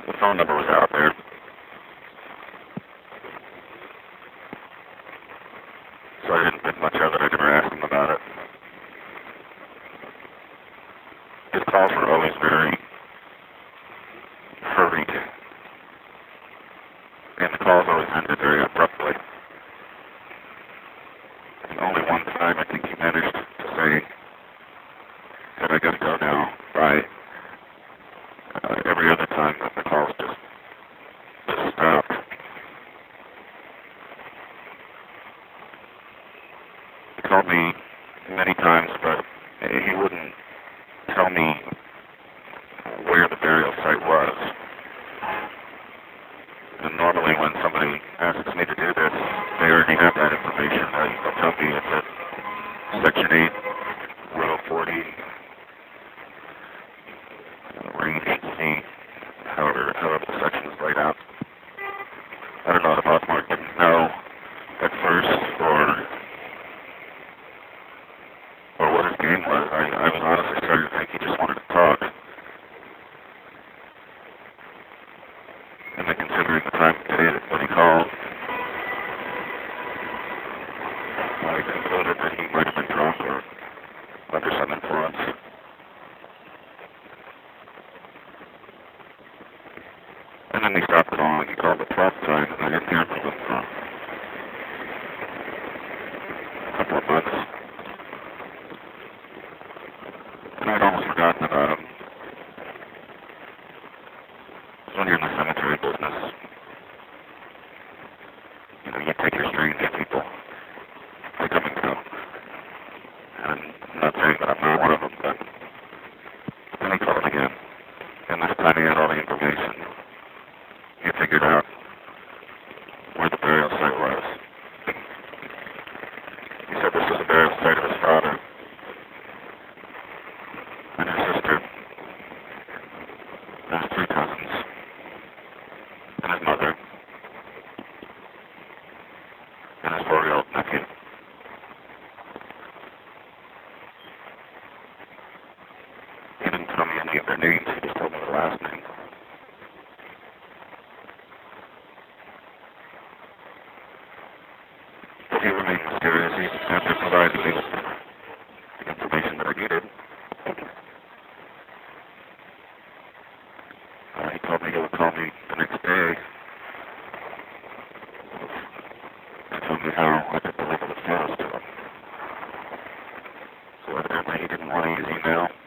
The phone number was out there. So I didn't think much of it. I never asked him about it. His calls were always very hurried. And the calls always ended very abruptly. And only one time I think he managed to say that I gotta go now. By every other time that the calls just stopped. He called me many times, but he wouldn't tell me where the burial site was. And normally when somebody asks me to do this, they already have that information. They'll tell me it's at Section 8, Row 40, Range C, however the section is laid out. I don't know if Osmark didn't know at first or what his game was. I was honestly starting to think he just wanted to talk. And then considering the time of day that he called, I concluded that he might have been drunk or under some influence. And then he stopped calling. He called the 12th time, and I didn't hear from him for a couple of months. And I'd almost forgotten about him. When you're in the cemetery business, you take your strange people. They come and go. And I'm not saying that I'm not one of them, but then he called again. And this time he had all the information. He figured out where the burial site was. He said this was the burial site of his father and his sister and his 3 cousins and his mother and his 4-year-old nephew. He didn't tell me any of their names, he just told me the last name. But he remained mysterious. He after provided me with the information that I needed. He told me he would call me the next day to tell me how I could deliver the photos to him. So evidently he didn't want to use email.